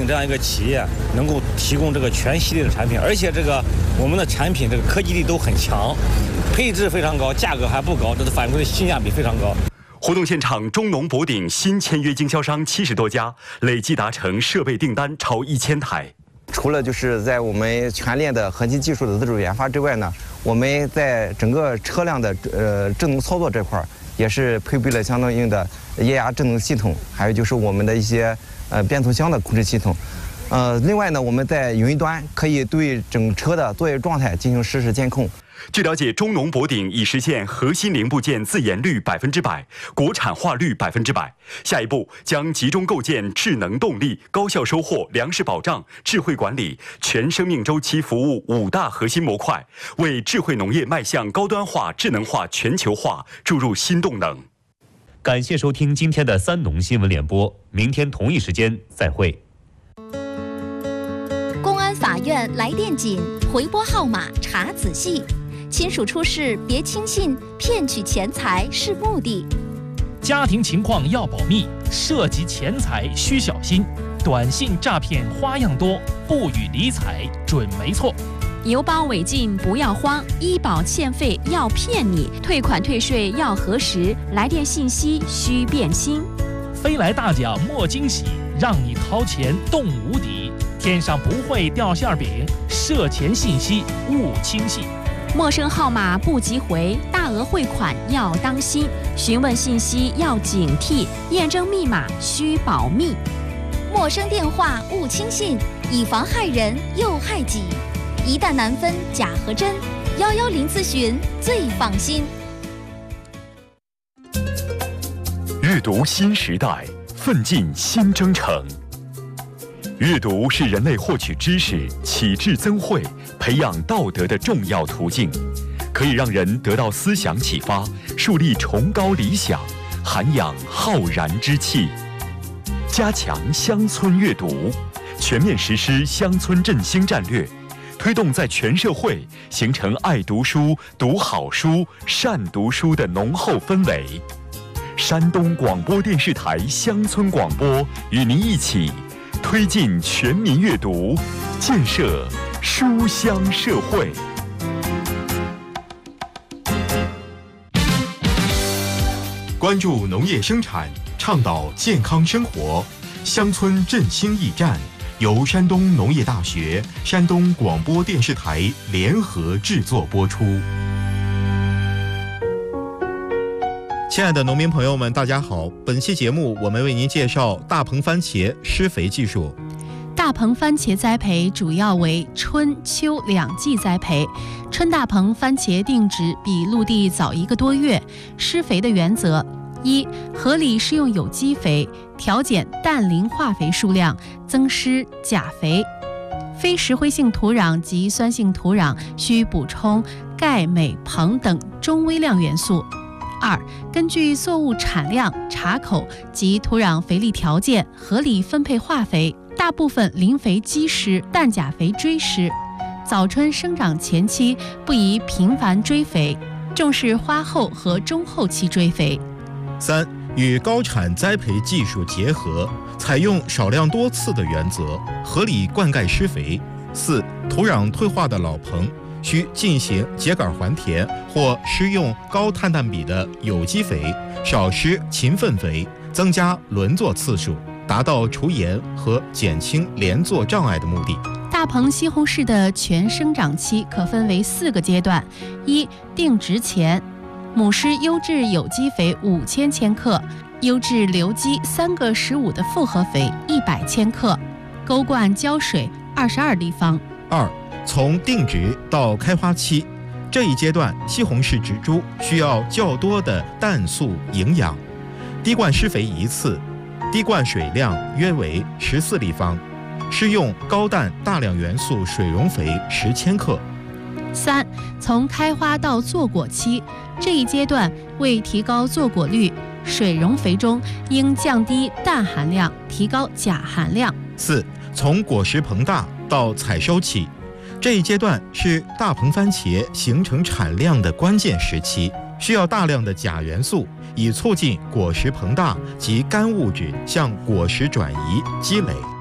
这样一个企业能够提供这个全系列的产品，而且我们的产品科技力都很强，配置非常高，价格还不高，这是反馈的性价比非常高。 活动现场，中农博鼎新签约经销商70多家，累计达成设备订单超1000台。 除了就是在我们全链的核心技术的自主研发之外呢，我们在整个车辆的智能操作这块也是配备了相当应的液压智能系统，还有就是我们的一些变速箱的控制系统。另外呢，我们在云端可以对整车的作业状态进行实时监控。 据了解，中农博鼎已实现核心零部件自研率100%，国产化率100%。下一步将集中构建智能动力、高效收获、粮食保障、智慧管理、全生命周期服务5大核心模块，为智慧农业迈向高端化、智能化、全球化注入新动能。 感谢收听今天的三农新闻联播，明天同一时间再会。 公安法院来电紧，回拨号码查仔细。亲属出事别轻信，骗取钱财是目的。 家庭情况要保密，涉及钱财需小心。短信诈骗花样多，不予理睬准没错。 邮包违禁不要慌，医保欠费要骗你，退款退税要核实，来电信息需辨清。 飞来大奖莫惊喜，让你掏钱动无敌。天上不会掉馅饼，涉钱信息勿轻信。 陌生号码不急回，大额汇款要当心，询问信息要警惕，验证密码需保密。 陌生电话勿轻信，以防害人又害己。一旦难分假和真，110咨询最放心。 阅读新时代，奋进新征程。阅读是人类获取知识、启智增慧、培养道德的重要途径，可以让人得到思想启发，树立崇高理想，涵养浩然之气。加强乡村阅读，全面实施乡村振兴战略，推动在全社会形成爱读书、读好书、善读书的浓厚氛围。山东广播电视台乡村广播与您一起推进全民阅读，建设书香社会。 关注农业生产，倡导健康生活，乡村振兴驿站由山东农业大学、山东广播电视台联合制作播出。 亲爱的农民朋友们，大家好！本期节目我们为您介绍大棚番茄施肥技术。 大棚番茄栽培主要为春秋2季栽培，春大棚番茄定植比陆地早1个多月。施肥的原则：一、合理施用有机肥，调减氮磷化肥数量，增施钾肥。非石灰性土壤及酸性土壤需补充钙、镁、硼等中微量元素。二、根据作物产量、茶口及土壤肥力条件，合理分配化肥，大部分磷肥基施，氮钾肥追施。早春生长前期不宜频繁追肥，重视花后和中后期追肥。 三、与高产栽培技术结合，采用少量多次的原则，合理灌溉施肥。四、土壤退化的老棚需进行秸秆还田或施用高碳氮比的有机肥，少施勤粪肥，增加轮作次数，达到除盐和减轻连作障碍的目的。 大棚西红柿的全生长期可分为4个阶段：一、定植前，母施优质有机肥5000千克，优质留基3个15的复合肥100千克，沟灌浇水22立方。 二、从定植到开花期，这一阶段西红柿植株需要较多的氮素营养，滴灌施肥1次，滴灌水量约为14立方，施用高氮大量元素水溶肥10千克。 三、从开花到坐果期，这一阶段为提高坐果率，水溶肥中应降低氮含量，提高钾含量。 四、从果实膨大到采收期，这一阶段是大棚番茄形成产量的关键时期，需要大量的钾元素，以促进果实膨大及干物质向果实转移积累。